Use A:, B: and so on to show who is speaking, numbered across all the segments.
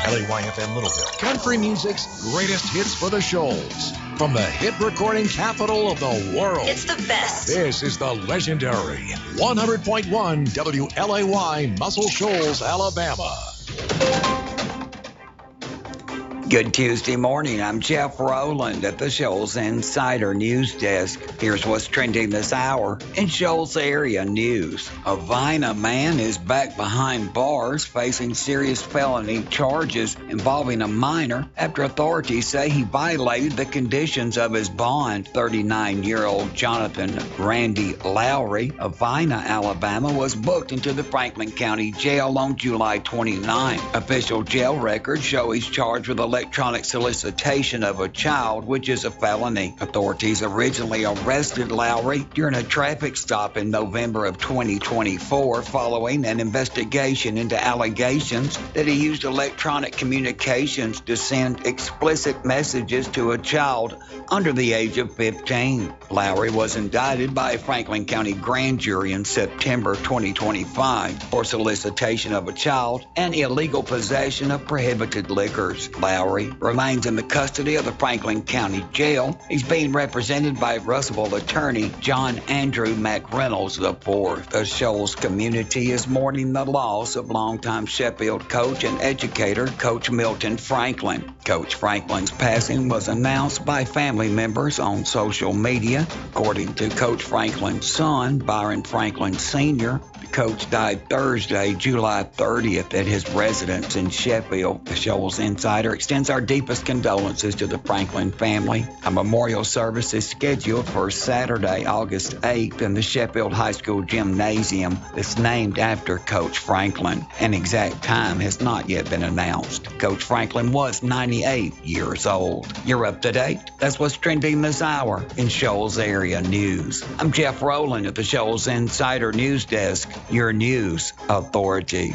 A: LAYFM Littleville. Country music's greatest hits for the Shoals. From the hit recording capital of the world.
B: It's the best.
A: This is the legendary 100.1 WLAY Muscle Shoals, Alabama.
C: Good Tuesday morning. I'm Jeff Rowland at the Shoals Insider News Desk. Here's what's trending this hour in Shoals area news. A Vina man is back behind bars facing serious felony charges involving a minor after authorities say he violated the conditions of his bond. 39-year-old Jonathan Randy Lowry of Vina, Alabama, was booked into the Franklin County Jail on July 29. Official jail records show he's charged with electronic solicitation of a child, which is a felony. Authorities originally arrested Lowry during a traffic stop in November of 2024 following an investigation into allegations that he used electronic communications to send explicit messages to a child under the age of 15. Lowry was indicted by a Franklin County grand jury in September 2025 for solicitation of a child and illegal possession of prohibited liquors. Lowry remains in the custody of the Franklin County Jail. He's being represented by Russellville attorney John Andrew McReynolds IV. The Shoals community is mourning the loss of longtime Sheffield coach and educator Coach Milton Franklin. Coach Franklin's passing was announced by family members on social media. According to Coach Franklin's son, Byron Franklin Sr., the coach died Thursday, July 30th at his residence in Sheffield. The Shoals Insider extends our deepest condolences to the Franklin family. A memorial service is scheduled for Saturday, August 8th in the Sheffield High School Gymnasium that's named after Coach Franklin. An exact time has not yet been announced. Coach Franklin was 98 years old. You're up to date. That's what's trending this hour in Shoals area news. I'm Jeff Rowland at the Shoals Insider News Desk, your news authority.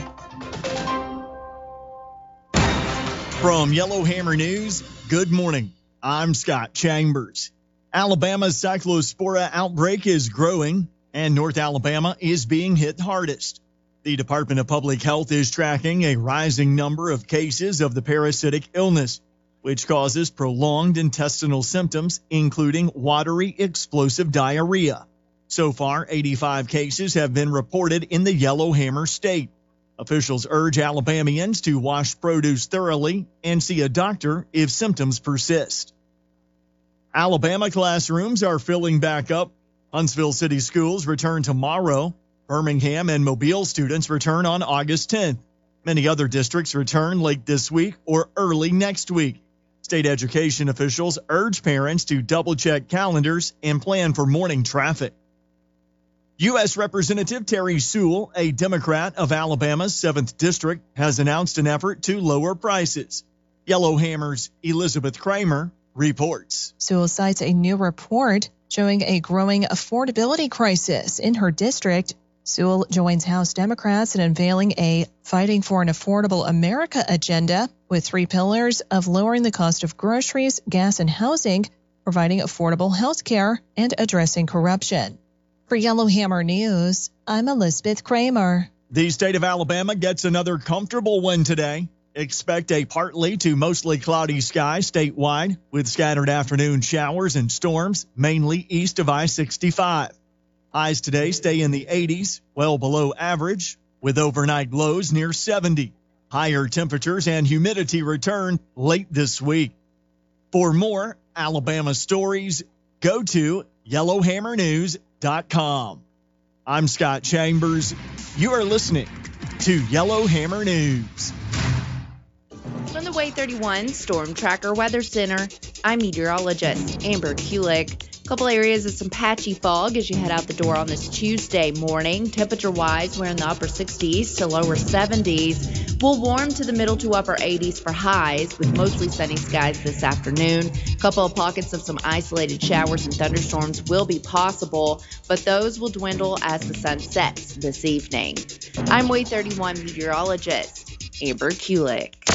D: From Yellowhammer News, good morning. I'm Scott Chambers. Alabama's cyclospora outbreak is growing, and North Alabama is being hit hardest. The Department of Public Health is tracking a rising number of cases of the parasitic illness, which causes prolonged intestinal symptoms, including watery, explosive diarrhea. So far, 85 cases have been reported in the Yellowhammer state. Officials urge Alabamians to wash produce thoroughly and see a doctor if symptoms persist. Alabama classrooms are filling back up. Huntsville City Schools return tomorrow. Birmingham and Mobile students return on August 10th. Many other districts return late this week or early next week. State education officials urge parents to double-check calendars and plan for morning traffic. U.S. Representative Terry Sewell, a Democrat of Alabama's 7th District, has announced an effort to lower prices. Yellowhammer's Elizabeth Kramer reports.
E: Sewell cites a new report showing a growing affordability crisis in her district. Sewell joins House Democrats in unveiling a Fighting for an Affordable America agenda with 3 pillars of lowering the cost of groceries, gas, and housing, providing affordable health care, and addressing corruption. For Yellowhammer News, I'm Elizabeth Kramer.
D: The state of Alabama gets another comfortable win today. Expect a partly to mostly cloudy sky statewide with scattered afternoon showers and storms, mainly east of I-65. Highs today stay in the 80s, well below average, with overnight lows near 70. Higher temperatures and humidity return late this week. For more Alabama stories, go to yellowhammernews.com. I'm Scott Chambers. You are listening to Yellowhammer News.
F: From the Way 31 Storm Tracker Weather Center, I'm meteorologist Amber Kulik. A couple areas of some patchy fog as you head out the door on this Tuesday morning. Temperature-wise, we're in the upper 60s to lower 70s. We'll warm to the middle to upper 80s for highs with mostly sunny skies this afternoon. A couple of pockets of some isolated showers and thunderstorms will be possible, but those will dwindle as the sun sets this evening. I'm Way 31 meteorologist Amber Kulik.